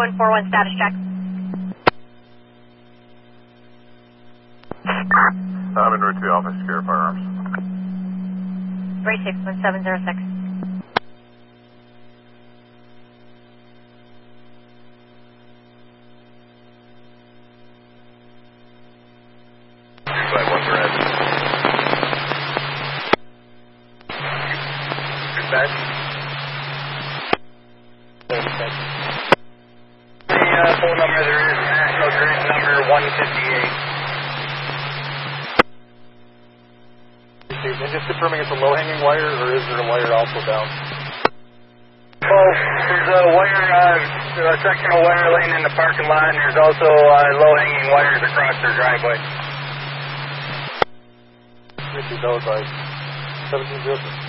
3141 status check. I'm in route to Alpha Secure Firearms. 361706. Back. The phone number there is National Grid number 158. And just confirming it's a low-hanging wire, or is there a wire also down? Well, there's a wire, a section of wire laying in the parking lot, and there's also low-hanging wires across their driveway. 50 by 1706.